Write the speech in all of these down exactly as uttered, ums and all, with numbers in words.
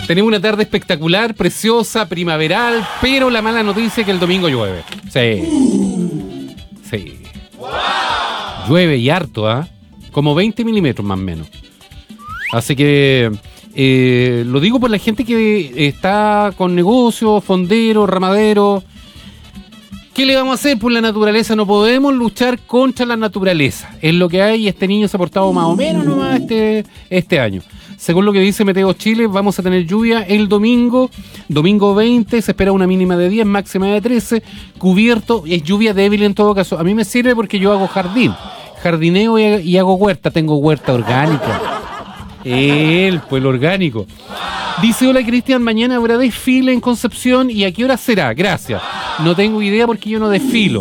Tenemos una tarde espectacular, preciosa, primaveral, pero la mala noticia es que el domingo llueve. Sí. Sí. Llueve y harto, ¿ah? ¿eh? Como veinte milímetros más o menos. Así que eh, lo digo por la gente que está con negocios, fonderos, ramaderos. ¿Qué le vamos a hacer por la naturaleza? No podemos luchar contra la naturaleza. Es lo que hay y este niño se ha portado más o menos nomás este, este año. Según lo que dice Meteo Chile, vamos a tener lluvia el domingo, domingo veinte, se espera una mínima de diez, máxima de trece, cubierto, es lluvia débil en todo caso. A mí me sirve porque yo hago jardín, jardineo y, y hago huerta, tengo huerta orgánica. El pueblo orgánico. Dice, hola Cristian, mañana habrá desfile en Concepción y ¿a qué hora será? Gracias. No tengo idea porque yo no desfilo.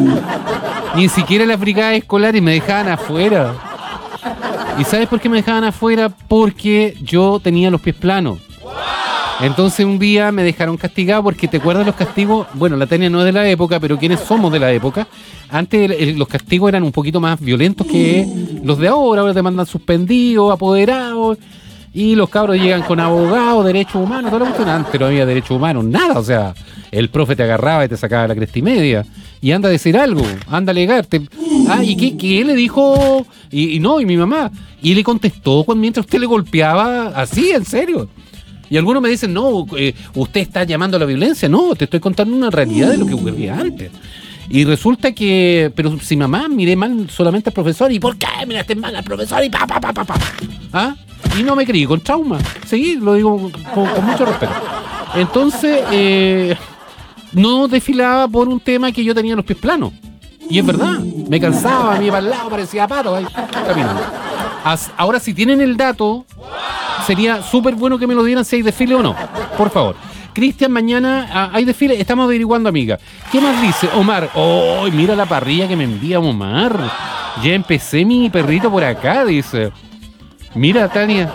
Ni siquiera las brigadas escolares me dejaban afuera. ¿Y sabes por qué me dejaban afuera? Porque yo tenía los pies planos. Entonces un día me dejaron castigado porque te acuerdas los castigos, bueno, la Tania no es de la época, pero quienes somos de la época, antes el, el, los castigos eran un poquito más violentos que los de ahora, ahora te mandan suspendidos, apoderados, y los cabros llegan con abogados, derechos humanos, todo lo que antes no había derechos humanos, nada, o sea, el profe te agarraba y te sacaba la cresta y media, y anda a decir algo, anda a alegarte, ah, ¿y qué, qué le dijo? Y, y no, y mi mamá, y le contestó cuando mientras usted le golpeaba, así, en serio. Y algunos me dicen, no, eh, usted está llamando a la violencia. No, te estoy contando una realidad de lo que ocurría antes. Y resulta que, pero si mamá miré mal solamente al profesor, ¿y por qué miraste mal al profesor? Y pa, pa, pa, pa, pa. ¿Ah? Y no me creí con trauma. Sí, lo digo con, con mucho respeto. Entonces, eh, no desfilaba por un tema que yo tenía los pies planos. Y es verdad, me cansaba, me iba al lado, parecía pato ahí, caminando. As, ahora, si tienen el dato, sería súper bueno que me lo dieran si hay desfile o no. Por favor. Cristian, mañana ah, hay desfile, estamos averiguando, amiga. ¿Qué más dice Omar? ¡Oh, mira la parrilla que me envía Omar! Ya empecé mi perrito por acá, dice. Mira, Tania.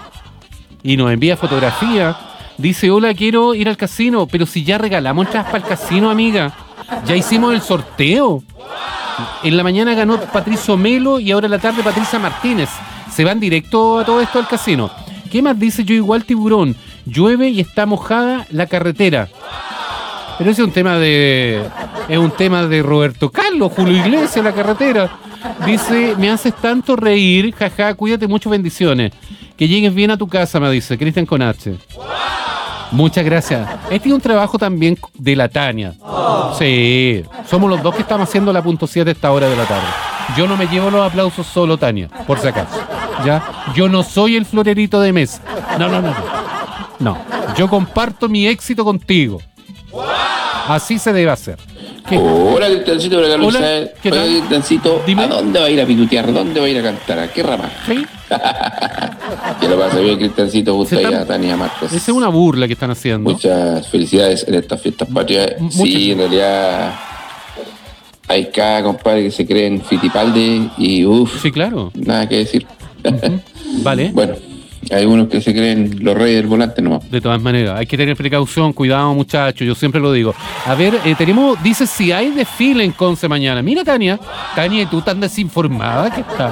Y nos envía fotografía. Dice, hola, quiero ir al casino. Pero si ya regalamos entradas para el casino, amiga. Ya hicimos el sorteo. En la mañana ganó Patricio Melo y ahora en la tarde Patricia Martínez. Se van directo a todo esto al casino. ¿Qué más dice? Yo igual tiburón. Llueve y está mojada la carretera. Pero ese es un tema de... Es un tema de Roberto Carlos, Julio Iglesias, la carretera. Dice, me haces tanto reír, jaja, cuídate mucho, bendiciones. Que llegues bien a tu casa, me dice, Cristian con H. Muchas gracias. Este es un trabajo también de la Tania. Sí, somos los dos que estamos haciendo la punto siete a esta hora de la tarde. Yo no me llevo los aplausos solo, Tania, por si acaso. ¿Ya? Yo no soy el florerito de mesa. No, no, no, no. No, yo comparto mi éxito contigo. Así se debe hacer. ¿Qué? Hola, Cristiancito, por acá Luis. Hola, ¿qué tal? Hola, Cristiancito. ¿A dónde va a ir a pitutear? ¿Dónde va a ir a cantar? ¿A qué rama? ¿Sí? Que lo pasa bien, Cristiancito, justo ahí a Tania Marcos. Esa es una burla que están haciendo. Muchas felicidades en estas fiestas patrias. M- sí, en realidad hay cada compadre que se cree en Fitipaldi y uff. Sí, claro. Nada que decir. Uh-huh. Vale. Bueno. Hay unos que se creen los reyes del volante nomás. De todas maneras, hay que tener precaución, cuidado, muchachos, yo siempre lo digo. A ver, eh, tenemos, dice si hay desfile en Conce mañana. Mira, Tania, Tania, tú tan desinformada que estás.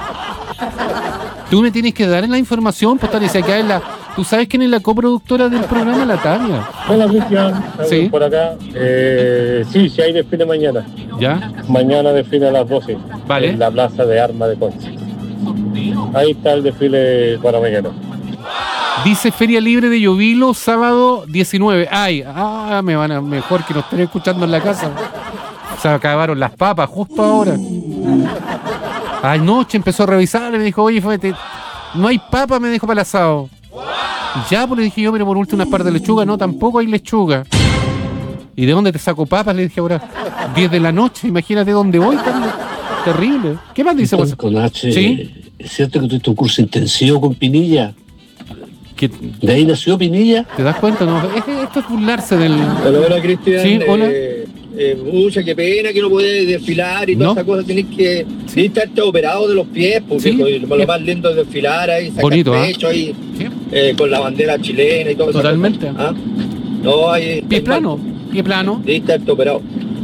Tú me tienes que dar la información, pues Tania, si acá es la... ¿Tú sabes quién es la coproductora del programa, la Tania? Hola, Cristian. Sí. Por acá. Eh, sí, sí hay desfile mañana. ¿Ya? Mañana desfile a las doce. Vale. En la plaza de armas de Conce. Ahí está el desfile para mañana. Dice Feria Libre de Llovilo, sábado diecinueve. Ay, ah, me van a mejor que nos estén escuchando en la casa. Se acabaron las papas justo ahora. Anoche empezó a revisar, me dijo, oye, fíjate, no hay papa, me dijo, para el asado. Ya, pues le dije yo, pero por último unas par de lechuga. No, tampoco hay lechuga. ¿Y de dónde te saco papas? Le dije ahora. diez de la noche, imagínate dónde voy, también. Terrible. ¿Qué más dice? Pues? Con H, ¿Sí? ¿Es cierto que tuviste un curso intensivo con Pinilla? ¿Qué? ¿De ahí nació Pinilla? ¿Te das cuenta? No, es que esto es burlarse del... Hola, hola, Cristian. Sí, hola. Eh, eh, mucha, qué pena que no podés desfilar y todas ¿No? esas cosas. Tenés que sí. estarte operado de los pies, porque Sí. lo, lo más lindo es desfilar ahí, sacar Bonito, pecho ¿eh? ahí, Sí. eh, con la bandera chilena y todo eso. Totalmente. ¿Ah? No, hay... Pie plano, pie plano. Debiste estarte operado.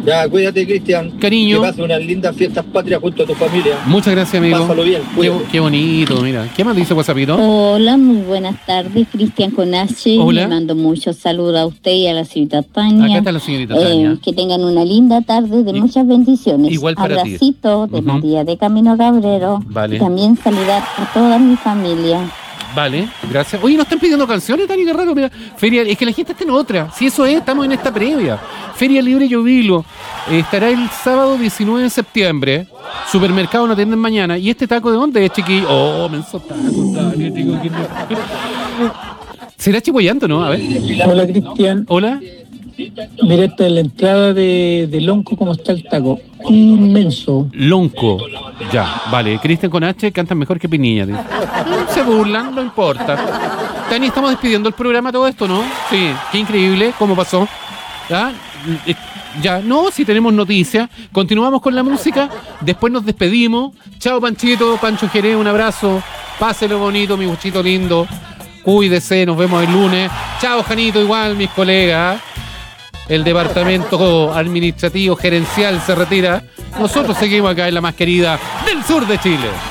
Ya, cuídate, Cristian. Cariño. Que pases unas lindas fiestas patrias junto a tu familia. Muchas gracias, amigo. Pásalo bien, Qué, cuídate. qué bonito, mira. ¿Qué más dice WhatsAppito? Hola, muy buenas tardes, Cristian Conache. Hola. Le mando muchos saludos a usted y a la señorita Acá Tania. está la señorita Eh, Tania. que tengan una linda tarde de I- muchas bendiciones. igual para ti. Abracito de Ujú. María de Camino Cabrero. Vale. Y también saludar a toda mi familia. Vale, gracias. Oye, ¿nos están pidiendo canciones, Tania? Qué raro, mira. Feria, es que la gente está en otra. Si eso es, estamos en esta previa. Feria Libre Llovilo. Eh, estará el sábado diecinueve de septiembre. Supermercado no atienden mañana. ¿Y este taco de dónde es, chiquillo? Oh, menso taco, Tania, chico. ¿Quién me- ¿Será chihuayando, no? A ver. Hola Cristian, Hola. mira esta es la entrada de, de Lonco, cómo está el taco, inmenso. Lonco. Ya, vale. Cristian con H cantan mejor que Pinilla. Dice. Se burlan, no importa. Tani, estamos despidiendo el programa todo esto, ¿no? Sí, qué increíble. ¿Cómo pasó? ¿Ah? Eh, Ya, no, si tenemos noticias. Continuamos con la música. Después nos despedimos. Chao, Panchito, Pancho Jerez, un abrazo. Páselo bonito, mi buchito lindo. Cuídese, nos vemos el lunes. Chao, Janito, igual, mis colegas. El departamento administrativo gerencial se retira. Nosotros seguimos acá en la más querida del sur de Chile.